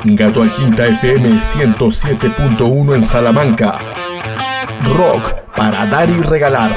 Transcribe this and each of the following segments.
Gato al Quinta FM 107.1 en Salamanca. Rock para dar y regalar.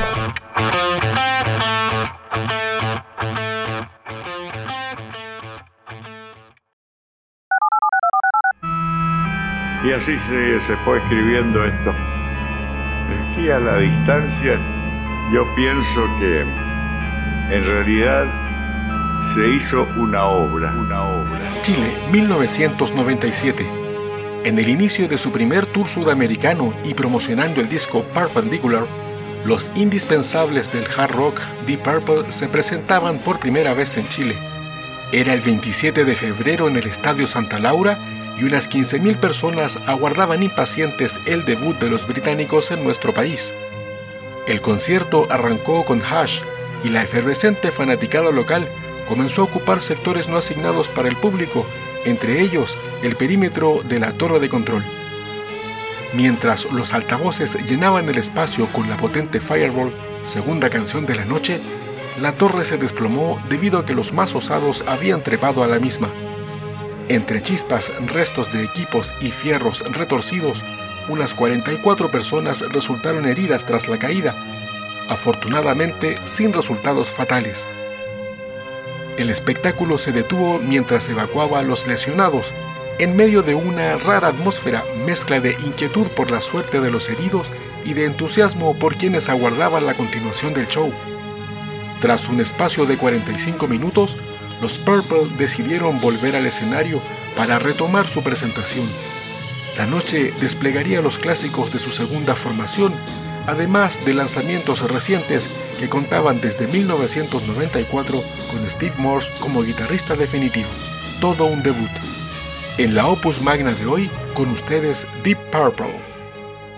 Y así se fue escribiendo esto. Aquí a la distancia yo pienso que en realidad se hizo una obra. Chile, 1997. En el inicio de su primer tour sudamericano y promocionando el disco Perpendicular, los indispensables del hard rock Deep Purple se presentaban por primera vez en Chile. Era el 27 de febrero en el Estadio Santa Laura y unas 15.000 personas aguardaban impacientes el debut de los británicos en nuestro país. El concierto arrancó con Hash y la efervescente fanaticada local comenzó a ocupar sectores no asignados para el público, entre ellos el perímetro de la torre de control. Mientras los altavoces llenaban el espacio con la potente Fireball, segunda canción de la noche, la torre se desplomó debido a que los más osados habían trepado a la misma. Entre chispas, restos de equipos y fierros retorcidos, unas 44 personas resultaron heridas tras la caída, afortunadamente sin resultados fatales. El espectáculo se detuvo mientras evacuaba a los lesionados, en medio de una rara atmósfera mezcla de inquietud por la suerte de los heridos y de entusiasmo por quienes aguardaban la continuación del show. Tras un espacio de 45 minutos, los Purple decidieron volver al escenario para retomar su presentación. La noche desplegaría los clásicos de su segunda formación, además de lanzamientos recientes que contaban desde 1994 con Steve Morse como guitarrista definitivo. Todo un debut. En la opus magna de hoy, con ustedes Deep Purple.